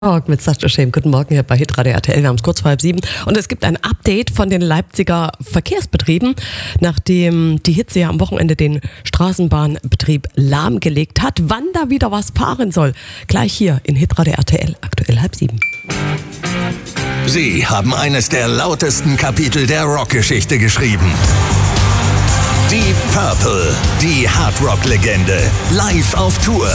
Mit Sascha Schäm. Guten Morgen hier bei Hitradio RTL. Wir haben es kurz vor 6:30 und es gibt ein Update von den Leipziger Verkehrsbetrieben, nachdem die Hitze ja am Wochenende den Straßenbahnbetrieb lahmgelegt hat. Wann da wieder was fahren soll, gleich hier in Hitradio RTL, aktuell 6:30. Sie haben eines der lautesten Kapitel der Rockgeschichte geschrieben. Die Purple, die Hardrock-Legende, live auf Tour.